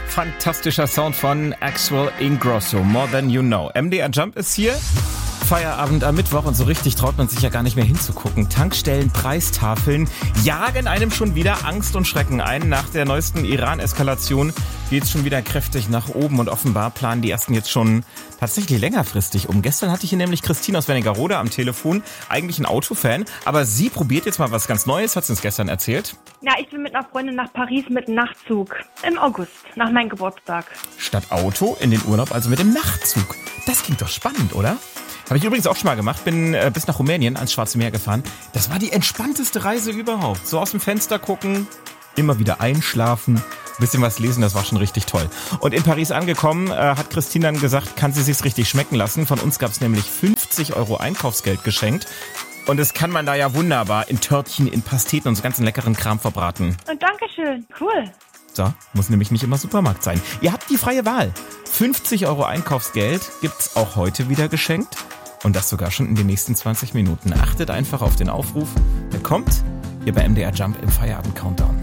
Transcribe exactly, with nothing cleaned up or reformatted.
Fantastischer Sound von Axel Ingrosso, More Than You Know. M D R Jump ist hier. Feierabend am Mittwoch und so richtig traut man sich ja gar nicht mehr hinzugucken. Tankstellen, Preistafeln jagen einem schon wieder Angst und Schrecken ein. Nach der neuesten Iran-Eskalation geht es schon wieder kräftig nach oben und offenbar planen die ersten jetzt schon tatsächlich längerfristig um. Gestern hatte ich hier nämlich Christine aus Wernigerode am Telefon, eigentlich ein Autofan, aber sie probiert jetzt mal was ganz Neues, hat sie uns gestern erzählt. Ja, ich bin mit einer Freundin nach Paris mit einem Nachtzug im August, nach meinem Geburtstag. Statt Auto in den Urlaub, also mit dem Nachtzug. Das klingt doch spannend, oder? Habe ich übrigens auch schon mal gemacht, bin äh, bis nach Rumänien ans Schwarze Meer gefahren. Das war die entspannteste Reise überhaupt. So aus dem Fenster gucken, immer wieder einschlafen, bisschen was lesen, das war schon richtig toll. Und in Paris angekommen, äh, hat Christine dann gesagt, kann sie sich's richtig schmecken lassen. Von uns gab's nämlich fünfzig Euro Einkaufsgeld geschenkt. Und das kann man da ja wunderbar in Törtchen, in Pasteten und so ganzen leckeren Kram verbraten. Und Dankeschön, cool. So, muss nämlich nicht immer Supermarkt sein. Ihr habt die freie Wahl. fünfzig Euro Einkaufsgeld gibt's auch heute wieder geschenkt. Und das sogar schon in den nächsten zwanzig Minuten. Achtet einfach auf den Aufruf. Der kommt hier bei M D R Jump im Feierabend Countdown.